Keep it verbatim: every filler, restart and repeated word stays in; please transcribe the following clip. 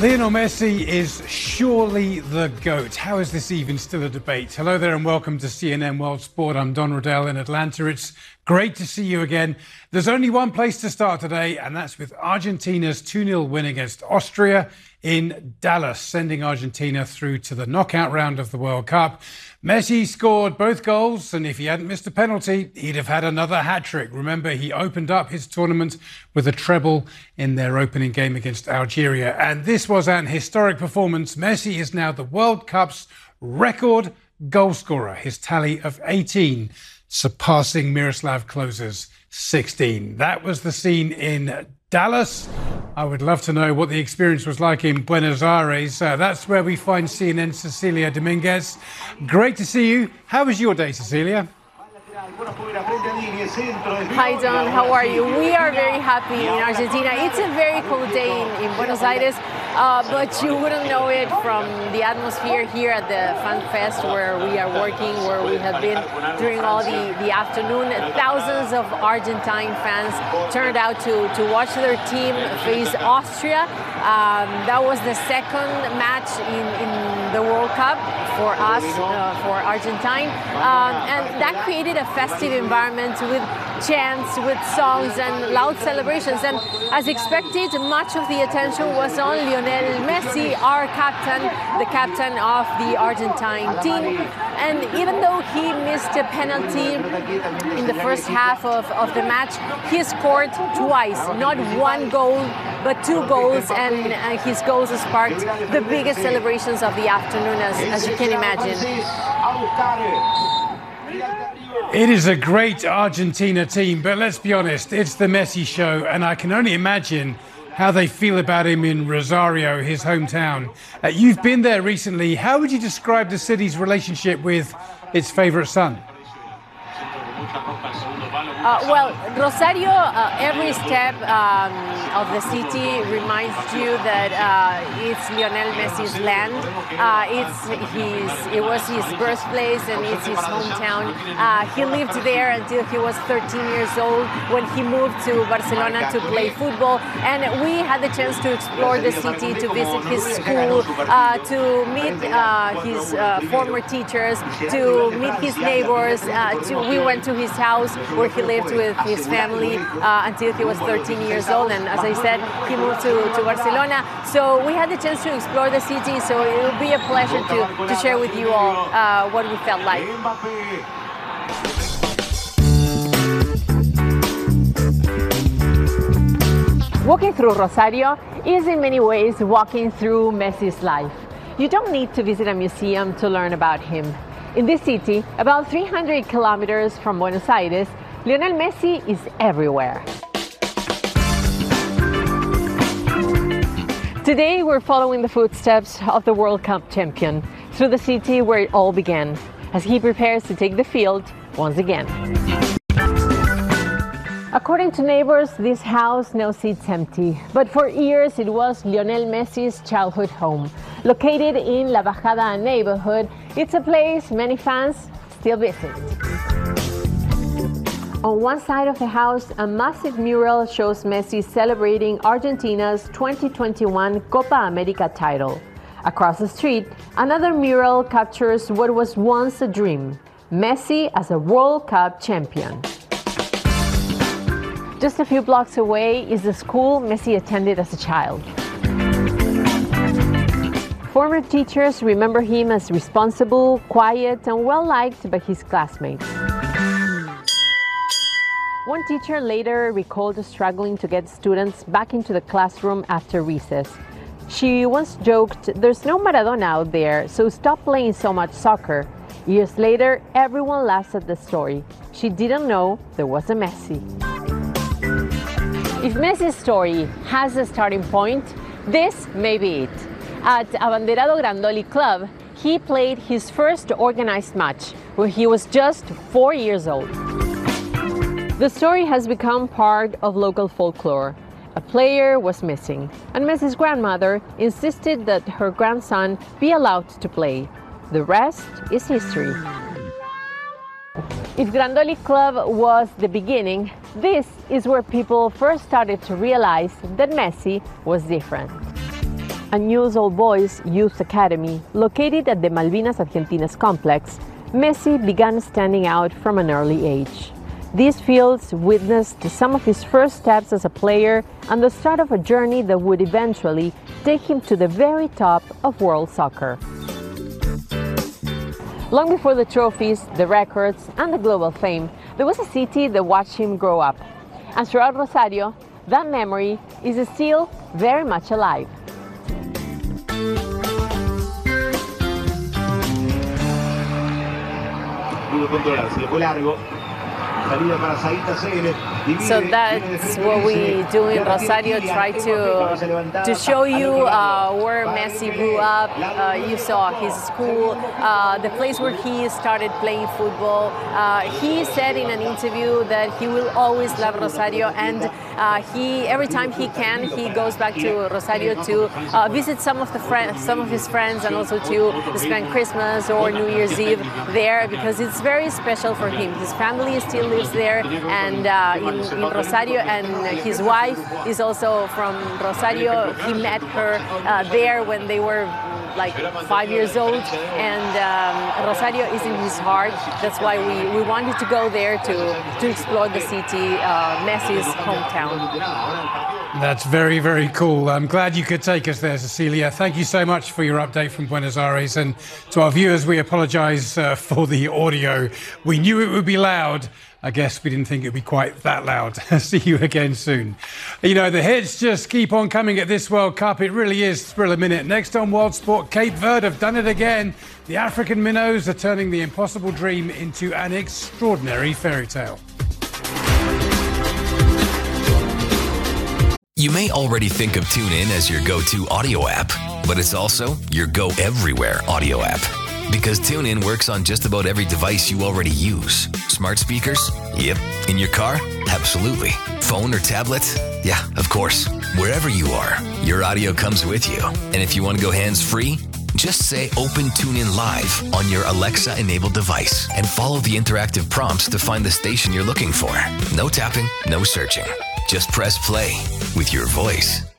Lionel Messi is surely the GOAT. How is this even still a debate? Hello there and welcome to C N N World Sport. I'm Don Riddell in Atlanta. It's great to see you again. There's only one place to start today, and that's with Argentina's two nil win against Austria in Dallas, sending Argentina through to the knockout round of the World Cup. Messi scored both goals, and if he hadn't missed a penalty, he'd have had another hat-trick. Remember, he opened up his tournament with a treble in their opening game against Algeria. And this was an historic performance. Messi is now the World Cup's record goal scorer, his tally of eighteen, surpassing Miroslav Klose's sixteen. That was the scene in Dallas. I would love to know what the experience was like in Buenos Aires. Uh, that's where we find C N N's Cecilia Dominguez. Great to see you. How was your day, Cecilia? Hi, Don. How are you? We are very happy in Argentina. It's a very cold day in, in Buenos Aires, uh, but you wouldn't know it from the atmosphere here at the Fan Fest where we are working, where we have been during all the, the afternoon. Thousands of Argentine fans turned out to, to watch their team face Austria. Um, that was the second match in, in the World Cup for us, uh, for Argentine, um, and that created a festive environment with chants, with songs and loud celebrations. And as expected, much of the attention was on Lionel Messi, our captain, the captain of the Argentine team. And even though he missed a penalty in the first half of, of the match, he scored twice, not one goal, but two goals, and uh, his goals sparked the biggest celebrations of the afternoon, as, as you can imagine. It is a great Argentina team, but let's be honest, it's the Messi show, and I can only imagine how they feel about him in Rosario, his hometown. Uh, you've been there recently. How would you describe the city's relationship with its favorite son? Uh, well, Rosario, uh, every step um, of the city reminds you that uh, it's Lionel Messi's land. Uh, it's his, it was his birthplace and it's his hometown. Uh, he lived there until he was thirteen years old when he moved to Barcelona to play football. And we had the chance to explore the city, to visit his school, uh, to meet uh, his uh, former teachers, to meet his neighbors. Uh, to, we went to his house where he lived with his family uh, until he was thirteen years old, and as I said, he moved to, to Barcelona. So we had the chance to explore the city, so it will be a pleasure to, to share with you all uh, what we felt like. Walking through Rosario is in many ways walking through Messi's life. You don't need to visit a museum to learn about him. In this city, about three hundred kilometers from Buenos Aires, Lionel Messi is everywhere. Today, we're following the footsteps of the World Cup champion through the city where it all began, as he prepares to take the field once again. According to neighbors, this house now sits empty, but for years it was Lionel Messi's childhood home. Located in La Bajada neighborhood, it's a place many fans still visit. On one side of the house, a massive mural shows Messi celebrating Argentina's twenty twenty-one Copa America title. Across the street, another mural captures what was once a dream, Messi as a World Cup champion. Just a few blocks away is the school Messi attended as a child. Former teachers remember him as responsible, quiet, and well-liked by his classmates. One teacher later recalled struggling to get students back into the classroom after recess. She once joked, "There's no Maradona out there, so stop playing so much soccer." Years later, everyone laughs at the story. She didn't know there was a Messi. If Messi's story has a starting point, this may be it. At Abanderado Grandoli Club, he played his first organized match when he was just four years old. The story has become part of local folklore. A player was missing, and Messi's grandmother insisted that her grandson be allowed to play. The rest is history. If Grandoli Club was the beginning, this is where people first started to realize that Messi was different. A Newell's Old Boys Youth Academy, located at the Malvinas Argentinas complex, Messi began standing out from an early age. These fields witnessed some of his first steps as a player and the start of a journey that would eventually take him to the very top of world soccer. Long before the trophies, the records, and the global fame, there was a city that watched him grow up. And throughout Rosario, that memory is still very much alive. So that's what we do in Rosario, try to, to show you uh, where Messi grew up. Uh, you saw his school, uh, the place where he started playing football. Uh, he said in an interview that he will always love Rosario, and uh, he every time he can, he goes back to Rosario to uh, visit some of the friends, some of his friends, and also to spend Christmas or New Year's Eve there, because it's very special for him. His family still lives there, and uh, in, in Rosario, and his wife is also from Rosario. He met her uh, there when they were like five years old, and um, Rosario is in his heart. That's why we, we wanted to go there to, to explore the city, uh, Messi's hometown. That's very, very cool. I'm glad you could take us there, Cecilia. Thank you so much for your update from Buenos Aires. And to our viewers, we apologize uh, for the audio. We knew it would be loud. I guess we didn't think it would be quite that loud. See you again soon. You know, the hits just keep on coming at this World Cup. It really is thrill a minute. Next on World Sport, Cape Verde have done it again. The African minnows are turning the impossible dream into an extraordinary fairy tale. You may already think of TuneIn as your go-to audio app, but it's also your go-everywhere audio app. Because TuneIn works on just about every device you already use. Smart speakers? Yep. In your car? Absolutely. Phone or tablet? Yeah, of course. Wherever you are, your audio comes with you. And if you want to go hands-free, just say Open TuneIn Live on your Alexa-enabled device and follow the interactive prompts to find the station you're looking for. No tapping, no searching. Just press play with your voice.